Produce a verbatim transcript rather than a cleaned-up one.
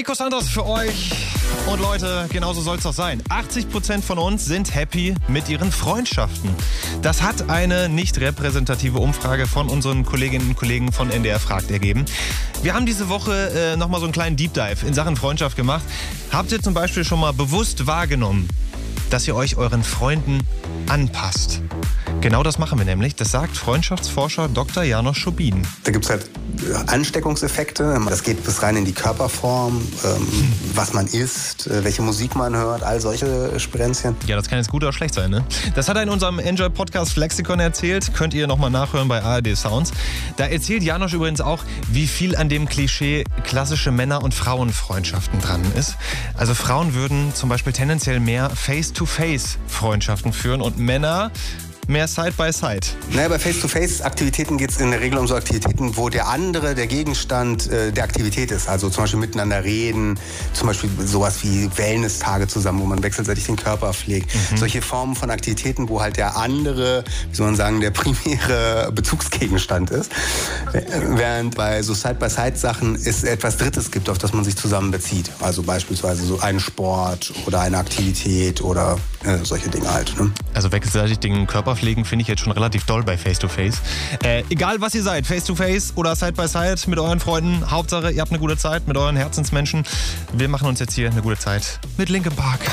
Nico Santos für euch. Und Leute, genauso soll es auch sein. achtzig Prozent von uns sind happy mit ihren Freundschaften. Das hat eine nicht repräsentative Umfrage von unseren Kolleginnen und Kollegen von N D R Fragt ergeben. Wir haben diese Woche äh, nochmal so einen kleinen Deep Dive in Sachen Freundschaft gemacht. Habt ihr zum Beispiel schon mal bewusst wahrgenommen, dass ihr euch euren Freunden anpasst? Genau das machen wir nämlich. Das sagt Freundschaftsforscher Doktor János Schubin. Da gibt es halt Ansteckungseffekte. Das geht bis rein in die Körperform, ähm, was man isst, äh, welche Musik man hört, all solche Spirenzchen. Ja, das kann jetzt gut oder schlecht sein, ne? Das hat er in unserem Enjoy-Podcast Flexikon erzählt. Könnt ihr nochmal nachhören bei A R D Sounds. Da erzählt János übrigens auch, wie viel an dem Klischee klassische Männer- und Frauenfreundschaften dran ist. Also Frauen würden zum Beispiel tendenziell mehr Face-to-Face-Freundschaften führen und Männer mehr Side-by-Side. Naja, bei Face-to-Face-Aktivitäten geht es in der Regel um so Aktivitäten, wo der andere der Gegenstand äh, der Aktivität ist. Also zum Beispiel miteinander reden, zum Beispiel sowas wie Wellness-Tage zusammen, wo man wechselseitig den Körper pflegt. Mhm. Solche Formen von Aktivitäten, wo halt der andere, wie soll man sagen, der primäre Bezugsgegenstand ist. Während bei so Side-by-Side-Sachen es etwas Drittes gibt, auf das man sich zusammen bezieht. Also beispielsweise so einen Sport oder eine Aktivität oder äh, solche Dinge halt. Ne? Also wechselseitig den Körper pflegen finde ich jetzt schon relativ doll bei Face-to-Face. Äh, egal was ihr seid, Face-to-Face oder Side-by-Side mit euren Freunden, Hauptsache ihr habt eine gute Zeit mit euren Herzensmenschen. Wir machen uns jetzt hier eine gute Zeit mit Linkin Park.